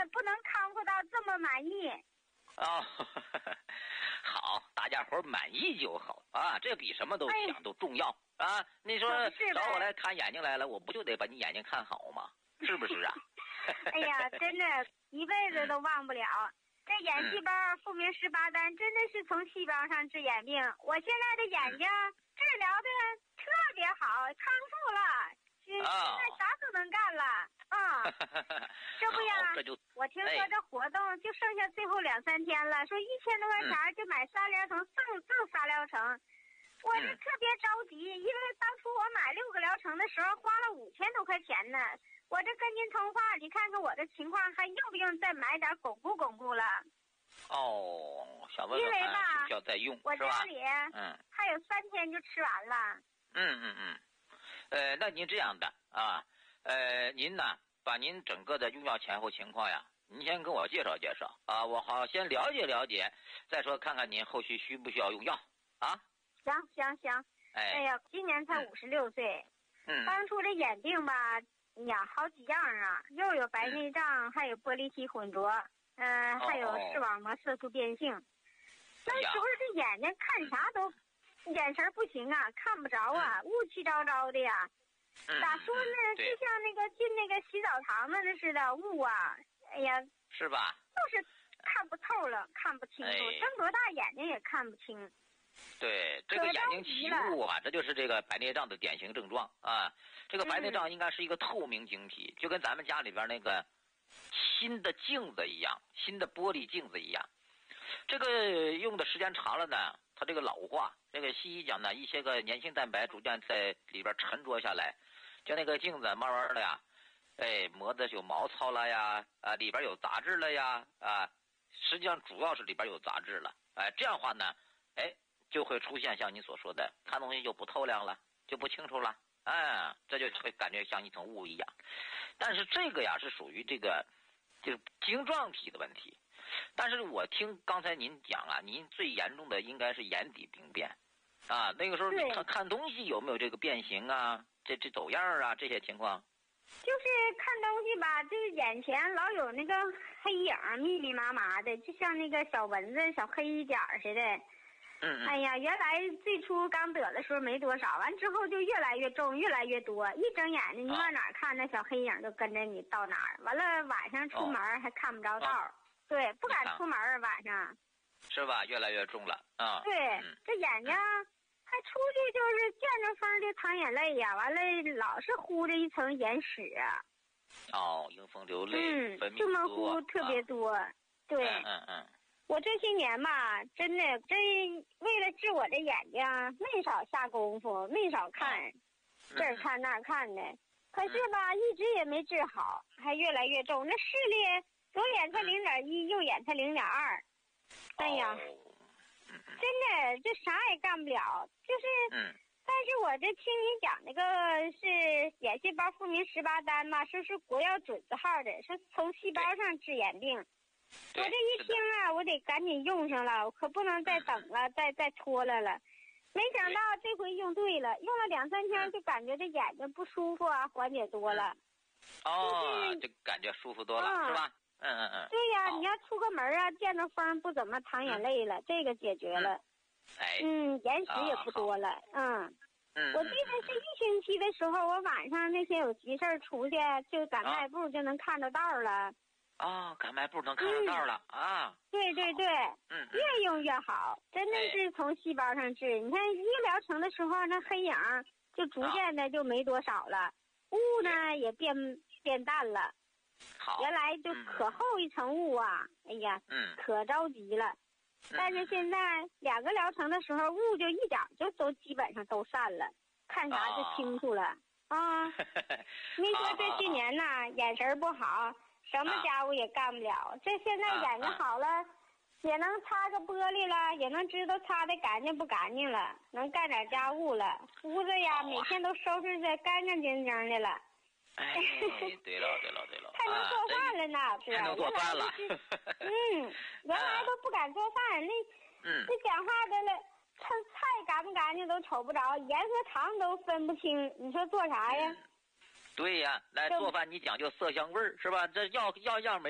本不能康复到这么满意。 哦，好，大家伙满意就好啊，这比什么都都重要啊！你说找我来看眼睛来了，我不就得把你眼睛看好吗？是不是啊？ 哎呀，真的，一辈子都忘不了。这眼细胞复明18单真的是从细胞上治眼病。我现在的眼睛治疗的特别好，康复了，现在啥都能干了啊！这不呀，我听说这活动就剩下最后2-3天了，说1000多块钱就买3疗程，赠3疗程。我这特别着急，因为当初我买6个疗程的时候花了5000多块钱呢。我这跟您通话，你看看我的情况，还用不用再买点巩固了？ 哦，想问问看需不需要再用， 我家里还有3天就吃完了。 那您这样的啊，您呢把您整个的用药前后情况呀，您先跟我介绍介绍啊，我好先了解了解，再说看看您后续需不需要用药啊？ 行。哎呀，今年才56岁。当初这眼病吧。哎呀，好几样啊，又有白内障，还有玻璃体混浊，还有视网膜色素变性。那时候这眼睛看啥都，眼神不行啊，看不着啊，雾气昭昭的呀。咋说呢？就像那个进那个洗澡堂子的似的雾啊，哎呀， 是吧？ 就是看不透了，看不清楚，睁多大眼睛也看不清。 对，这个眼睛起雾啊，这就是这个白内障的典型症状啊。这个白内障应该是一个透明晶体，就跟咱们家里边那个新的镜子一样，新的玻璃镜子一样。这个用的时间长了呢，它这个老化，这个西医讲呢，一些个粘性蛋白逐渐在里边沉着下来，就那个镜子慢慢的呀，磨的有毛糙了呀，里边有杂质了呀，实际上主要是里边有杂质了，这样的话呢，就会出现像你所说的，看东西就不透亮了，就不清楚了。这就会感觉像一层雾一样，但是这个呀是属于这个就是晶状体的问题。但是我听刚才您讲啊，您最严重的应该是眼底病变啊，那个时候你看东西有没有这个变形啊，这走样啊，这些情况。 就是看东西吧，就是眼前老有那个黑影密密麻麻的，就像那个小蚊子、小黑点似的。哎呀，原来最初刚得的时候没多少，完之后就越来越重，越来越多。一睁眼睛，你往哪儿看，那小黑影就跟着你到哪儿。完了，晚上出门还看不着道，对，不敢出门晚上。 是吧？越来越重了啊。 对，这眼睛还出去就是见着风就淌眼泪呀，完了老是糊着一层眼屎。 迎风流泪，分泌这么糊特别多，对。我这些年吧，真的为了治我的眼睛，没少下功夫，没少看，这儿看那儿看的。可是吧，一直也没治好，还越来越重。那视力左眼才0.1，右眼才0.2。哎呀，真的这啥也干不了，就是。但是我这听你讲那个是眼细胞复明18单嘛，说是国药准字号的，是从细胞上治眼病。我这一听啊，我得赶紧用上了，我可不能再等了，再拖了。没想到这回用对了，用了2-3天就感觉这眼睛不舒服啊，缓解多了。 就感觉舒服多了，是吧？ 对呀，你要出个门啊，见着风不怎么淌眼泪了，这个解决了。眼屎也不多了。我记得是1星期的时候，我晚上那些有急事出去，就赶迈步就能看着道了。 赶迈步能看得到了啊！ 对，越用越好，真的是从细胞上治。你看1疗程的时候，那黑影就逐渐的就没多少了，雾呢也变淡了。原来就可厚一层雾啊！哎呀，可着急了。但是现在2个疗程的时候，雾就一点就都基本上都散了，看啥就清楚了没说这些年呐，眼神不好。什么家务也干不了，这现在眼睛好了，也能擦个玻璃了，也能知道擦的干净不干净了，能干点家务了，屋子呀每天都收拾的干干净净的了。 对了， 还能做饭了呢， 还能做饭了。 原来都不敢做饭，这讲话的了，菜干不干净都瞅不着，盐和糖都分不清，你说做啥呀？ 对呀，来做饭你讲究色香味儿是吧？这要样没